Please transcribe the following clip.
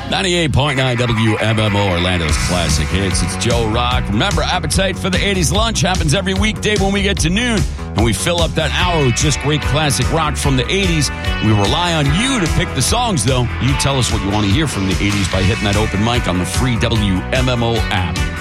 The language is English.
98.9 WMMO, Orlando's classic hits. It's Joe Rock. Remember, Appetite for the 80s lunch happens every weekday when we get to noon. And we fill up that hour with just great classic rock from the 80s. We rely on you to pick the songs, though. You tell us what you want to hear from the 80s by hitting that open mic on the free WMMO app.